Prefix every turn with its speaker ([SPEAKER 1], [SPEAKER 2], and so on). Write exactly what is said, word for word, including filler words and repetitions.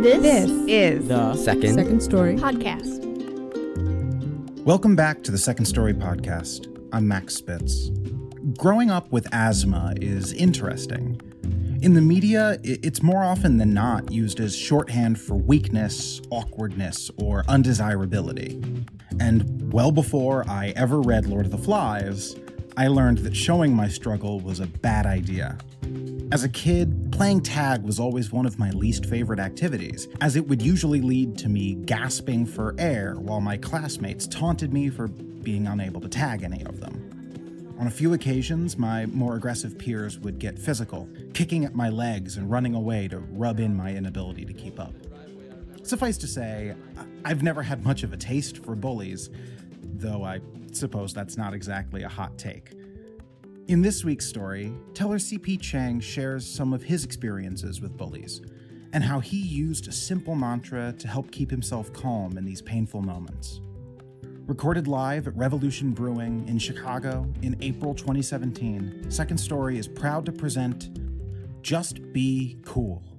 [SPEAKER 1] This,
[SPEAKER 2] This
[SPEAKER 1] is
[SPEAKER 3] The second,
[SPEAKER 2] Second Story
[SPEAKER 1] podcast.
[SPEAKER 4] Welcome back to the Second Story podcast. I'm Max Spitz. Growing up with asthma is interesting. In the media, it's more often than not used as shorthand for weakness, awkwardness, or undesirability. And well before I ever read Lord of the Flies, I learned that showing my struggle was a bad idea. As a kid, playing tag was always one of my least favorite activities, as it would usually lead to me gasping for air while my classmates taunted me for being unable to tag any of them. On a few occasions, my more aggressive peers would get physical, kicking at my legs and running away to rub in my inability to keep up. Suffice to say, I've never had much of a taste for bullies, though I suppose that's not exactly a hot take. In this week's story, teller C P Chang shares some of his experiences with bullies, and how he used a simple mantra to help keep himself calm in these painful moments. Recorded live at Revolution Brewing in Chicago in April twenty seventeen, Second Story is proud to present Just Be Cool.